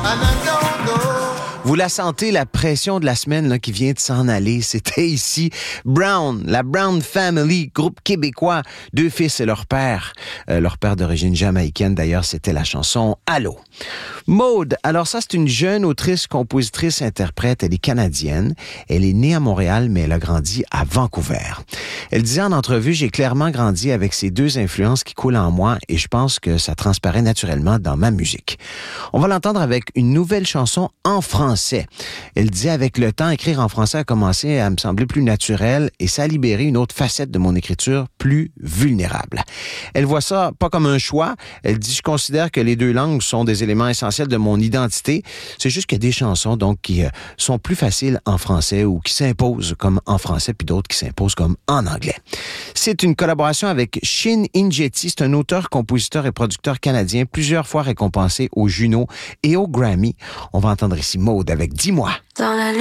Vous la sentez, la pression de la semaine là, qui vient de s'en aller. C'était ici Brown, la Brown Family, groupe québécois, 2 fils et leur père. Leur père d'origine jamaïcaine, d'ailleurs, c'était la chanson « Allô ». Maude, alors ça, c'est une jeune autrice, compositrice, interprète. Elle est canadienne. Elle est née à Montréal, mais elle a grandi à Vancouver. Elle disait en entrevue, j'ai clairement grandi avec ces 2 influences qui coulent en moi et je pense que ça transparaît naturellement dans ma musique. On va l'entendre avec une nouvelle chanson en français. Elle dit, avec le temps, écrire en français a commencé à me sembler plus naturel et ça a libéré une autre facette de mon écriture plus vulnérable. Elle voit ça pas comme un choix. Elle dit, je considère que les 2 langues sont des éléments essentiels de mon identité. C'est juste qu'il y a des chansons donc qui sont plus faciles en français ou qui s'imposent comme en français puis d'autres qui s'imposent comme en anglais. C'est une collaboration avec Shin Injeti. C'est un auteur, compositeur et producteur canadien plusieurs fois récompensé aux Juno et aux Grammy. On va entendre ici Maude avec Dis-moi. Dans la